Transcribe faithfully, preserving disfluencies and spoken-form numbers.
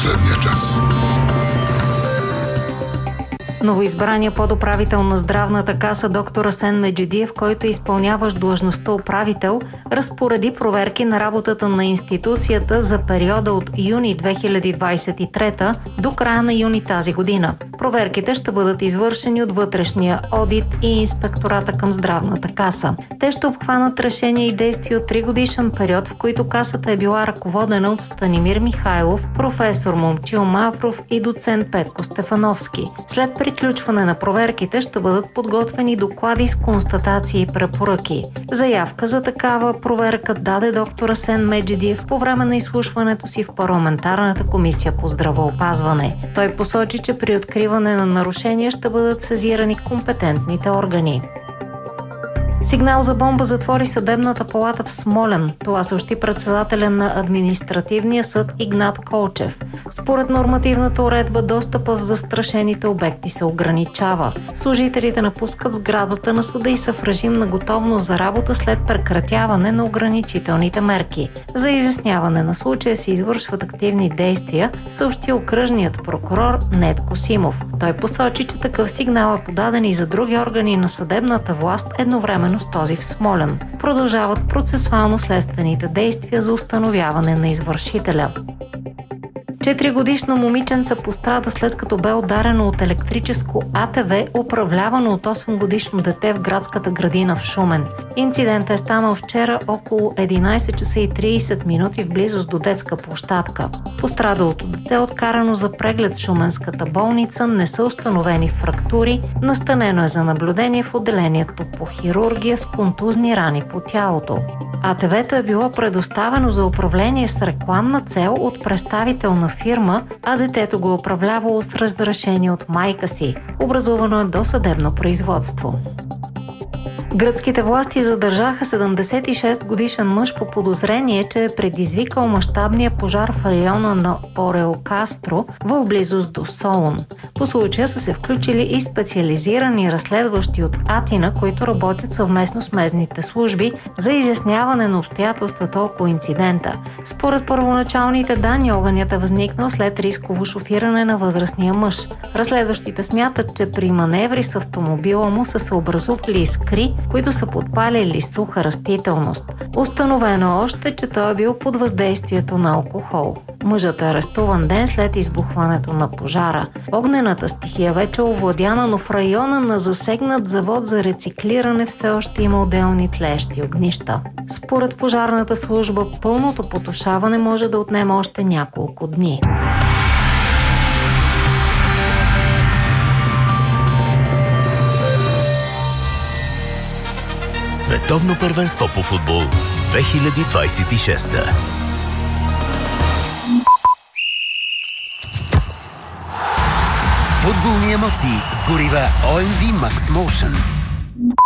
последния час. Новоизбрания подуправител на Здравната каса доктор Асен Меджидиев, който е изпълняващ длъжността управител, разпореди проверки на работата на институцията за периода от юни две хиляди двадесет и трета до края на юни тази година. Проверките ще бъдат извършени от вътрешния одит и инспектората към Здравната каса. Те ще обхванат решения и действия от тригодишен период, в които касата е била ръководена от Станимир Михайлов, професор Момчил Мавров и доцент Петко Стефановски. След приключване на проверките ще бъдат подготвени доклади с констатации и препоръки. Заявка за такава проверка даде доктор Асен Меджидиев по време на изслушването си в парламентарната комисия по здравеопазване. Той посочи, че при откриване на нарушения ще бъдат сезирани компетентните органи. Сигнал за бомба затвори съдебната палата в Смолян. Това съобщи председателя на административния съд Игнат Колчев. Според нормативната уредба, достъпа в застрашените обекти се ограничава. Служителите напускат сградата на съда и са в режим на готовност за работа след прекратяване на ограничителните мерки. За изясняване на случая се извършват активни действия, съобщи окръжният прокурор Недко Симов. Той посочи, че такъв сигнал е подаден и за други органи на съдебната власт едновременно с този в Смолян. Продължават процесуално-следствените действия за установяване на извършителя. Четиригодишно момиченце пострада след като бе ударено от електрическо А Т В, управлявано от осемгодишно дете в градската градина в Шумен. Инцидентът е станал вчера около единадесет часа и тридесет минути в близост до детска площадка. Пострадалото дете е откарано за преглед в шуменската болница, не са установени фрактури, настанено е за наблюдение в отделението по хирургия с контузни рани по тялото. А Т В-то е било предоставено за управление с рекламна цел от представител на фирма, а детето го е управлявало с разрешение от майка си. Образувано е досъдебно производство. Гръцките власти задържаха седемдесет и шест годишен мъж по подозрение, че е предизвикал мащабния пожар в района на Ореокастро в близост до Солун. По случая са се включили и специализирани разследващи от Атина, които работят съвместно с местните служби за изясняване на обстоятелствата около инцидента. Според първоначалните данни, огънят е възникнал след рисково шофиране на възрастния мъж. Разследващите смятат, че при маневри с автомобила му са се образували искри, които са подпалили суха растителност. Установено е още, че той е бил под въздействието на алкохол. Мъжът е арестуван ден след избухването на пожара. Огнената стихия вече е овладяна, но в района на засегнат завод за рециклиране все още има отделни тлеещи огнища. Според пожарната служба, пълното потушаване може да отнеме още няколко дни. Световно първенство по футбол две хиляди двадесет и шеста. Футболни емоции с горива О Ем Ви Max Motion.